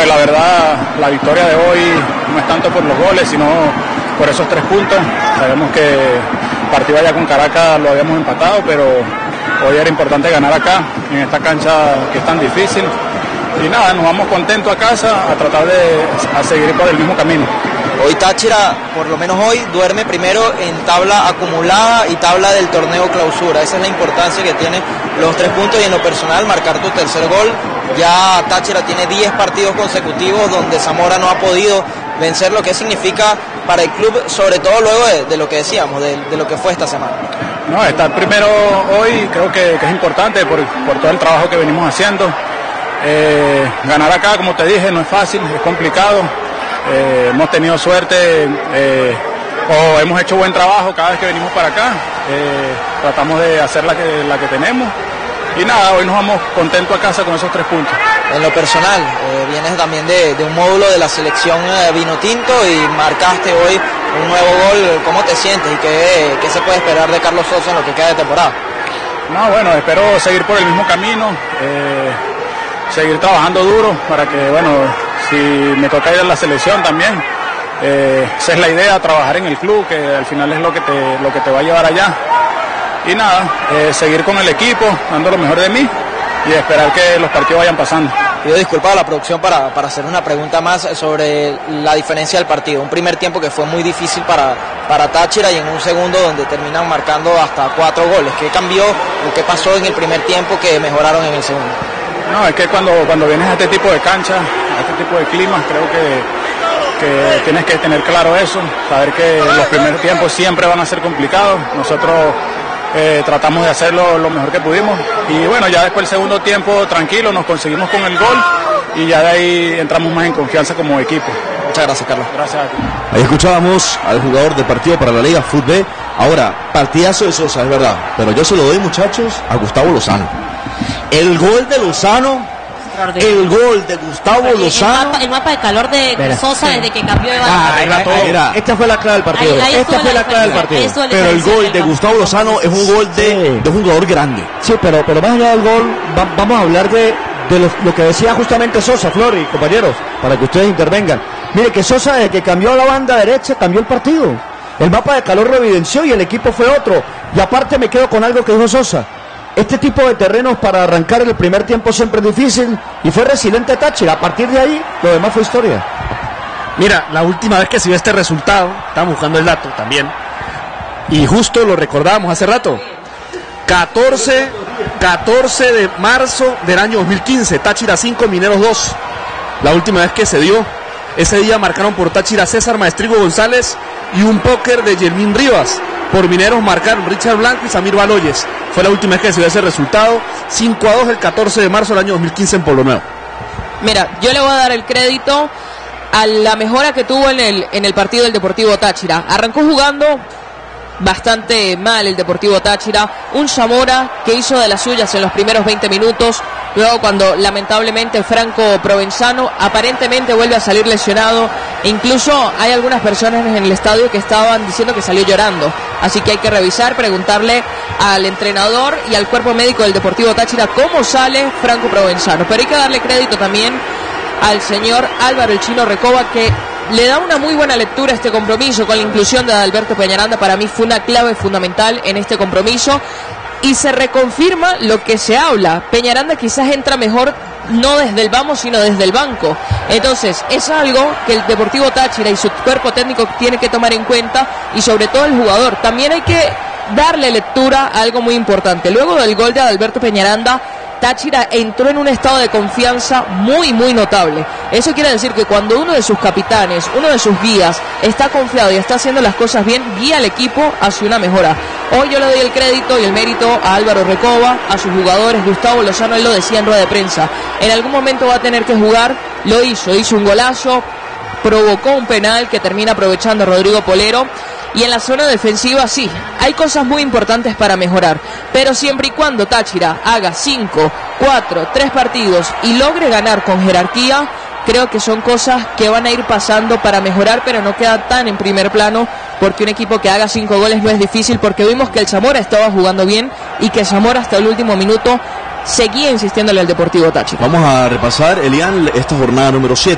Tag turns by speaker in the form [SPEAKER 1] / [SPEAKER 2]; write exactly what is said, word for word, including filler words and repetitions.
[SPEAKER 1] la verdad la victoria de hoy no es tanto por los goles, sino por esos tres puntos. Sabemos que el partido allá con Caracas lo habíamos empatado, pero hoy era importante ganar acá, en esta cancha que es tan difícil. Y nada, nos vamos contentos a casa a tratar de a seguir por el mismo camino.
[SPEAKER 2] Hoy Táchira, por lo menos hoy, duerme primero en tabla acumulada y tabla del torneo clausura. Esa es la importancia que tiene los tres puntos y en lo personal marcar tu tercer gol. Ya Táchira tiene diez partidos consecutivos donde Zamora no ha podido vencer, lo que significa para el club, sobre todo luego de, de lo que decíamos, de, de lo que fue esta semana.
[SPEAKER 1] No, estar primero hoy creo que, que es importante por, por todo el trabajo que venimos haciendo. Eh, ganar acá, como te dije, no es fácil, es complicado. Eh, hemos tenido suerte eh, o hemos hecho buen trabajo cada vez que venimos para acá. Eh, tratamos de hacer la que, la que tenemos. Y nada, hoy nos vamos contentos a casa con esos tres puntos.
[SPEAKER 2] En lo personal, eh, vienes también de, de un módulo de la selección eh, Vinotinto y marcaste hoy un nuevo gol. ¿Cómo te sientes y qué, qué se puede esperar de Carlos Sosa en lo que queda de temporada?
[SPEAKER 1] No, bueno, espero seguir por el mismo camino, eh, seguir trabajando duro para que, bueno, si me toca ir a la selección también, eh, esa es la idea, trabajar en el club, que al final es lo que te, lo que te va a llevar allá. Y nada, eh, seguir con el equipo, dando lo mejor de mí y esperar que los partidos vayan pasando.
[SPEAKER 2] Pido disculpas a la producción para, para hacer una pregunta más sobre la diferencia del partido. Un primer tiempo que fue muy difícil para, para Táchira y en un segundo donde terminan marcando hasta cuatro goles. ¿Qué cambió o qué pasó en el primer tiempo que mejoraron en el segundo?
[SPEAKER 1] No, es que cuando, cuando vienes a este tipo de cancha, a este tipo de climas, creo que, que tienes que tener claro eso, saber que los primeros tiempos siempre van a ser complicados. Nosotros Eh, tratamos de hacerlo lo mejor que pudimos y bueno, ya después el segundo tiempo tranquilo, nos conseguimos con el gol y ya de ahí entramos más en confianza como equipo.
[SPEAKER 2] Muchas gracias, Carlos.
[SPEAKER 1] Gracias a ti.
[SPEAKER 3] Ahí escuchábamos al jugador de partido para la Liga Fútbol. Ahora, partidazo de Sosa, es verdad, pero yo se lo doy, muchachos, a Gustavo Lozano. El gol de Lozano, el gol de Gustavo
[SPEAKER 4] el,
[SPEAKER 3] Lozano.
[SPEAKER 4] El mapa, el mapa de calor de
[SPEAKER 3] Mira,
[SPEAKER 4] Sosa
[SPEAKER 3] sí.
[SPEAKER 4] desde que cambió de banda.
[SPEAKER 3] Ah, era todo. Mira, esta fue la clave del partido.
[SPEAKER 4] Ahí- ahí
[SPEAKER 3] esta
[SPEAKER 4] estuvo
[SPEAKER 3] fue
[SPEAKER 4] la
[SPEAKER 3] la clave del partido.
[SPEAKER 4] diferencia. Eso es la
[SPEAKER 3] Pero el
[SPEAKER 4] diferencia
[SPEAKER 3] gol de
[SPEAKER 4] del
[SPEAKER 3] Gustavo Lozano es un gol de, de un jugador grande.
[SPEAKER 5] Sí, pero, pero más allá del gol, va- vamos a hablar de, de lo, lo que decía justamente Sosa, Flor y compañeros, para que ustedes intervengan. Mire que Sosa, desde que cambió a la banda derecha, cambió el partido. El mapa de calor lo evidenció y el equipo fue otro. Y aparte me quedo con algo que dijo Sosa. Este tipo de terrenos para arrancar el primer tiempo siempre es difícil y fue resiliente Táchira. A partir de ahí, lo demás fue historia.
[SPEAKER 6] Mira, la última vez que se vio este resultado, estamos buscando el dato también, y justo lo recordábamos hace rato, catorce, catorce de marzo del año dos mil quince, Táchira cinco, Mineros dos, la última vez que se dio. Ese día marcaron por Táchira César Maestrigo González y un póker de Yelmín Rivas. Por Mineros marcaron Richard Blanco y Samir Baloyes. Fue la última vez que se dio ese resultado, cinco a dos el catorce de marzo del año dos mil quince en Pueblo Nuevo.
[SPEAKER 7] Mira, yo le voy a dar el crédito a la mejora que tuvo en el, en el partido del Deportivo Táchira. Arrancó jugando bastante mal el Deportivo Táchira, un Zamora que hizo de las suyas en los primeros veinte minutos, luego cuando lamentablemente Franco Provenzano aparentemente vuelve a salir lesionado, e incluso hay algunas personas en el estadio que estaban diciendo que salió llorando, así que hay que revisar, preguntarle al entrenador y al cuerpo médico del Deportivo Táchira cómo sale Franco Provenzano, pero hay que darle crédito también al señor Álvaro el Chino Recoba, que le da una muy buena lectura a este compromiso con la inclusión de Alberto Peñaranda. Para mí fue una clave fundamental en este compromiso y se reconfirma lo que se habla. Peñaranda quizás entra mejor no desde el vamos sino desde el banco, entonces es algo que el Deportivo Táchira y su cuerpo técnico tiene que tomar en cuenta, y sobre todo el jugador. También hay que darle lectura a algo muy importante. Luego del gol de Alberto Peñaranda, Táchira entró en un estado de confianza muy muy notable. Eso quiere decir que cuando uno de sus capitanes, uno de sus guías está confiado y está haciendo las cosas bien, guía al equipo hacia una mejora. Hoy yo le doy el crédito y el mérito a Álvaro Recoba, a sus jugadores. Gustavo Lozano, él lo decía en rueda de prensa, en algún momento va a tener que jugar, lo hizo, hizo un golazo, provocó un penal que termina aprovechando Rodrigo Polero. Y en la zona defensiva sí, hay cosas muy importantes para mejorar, pero siempre y cuando Táchira haga cinco, cuatro, tres partidos y logre ganar con jerarquía, creo que son cosas que van a ir pasando para mejorar, pero no queda tan en primer plano, porque un equipo que haga cinco goles no es difícil, porque vimos que el Zamora estaba jugando bien y que Zamora hasta el último minuto seguía insistiéndole al Deportivo Táchira.
[SPEAKER 3] Vamos a repasar, Elian, esta jornada número siete.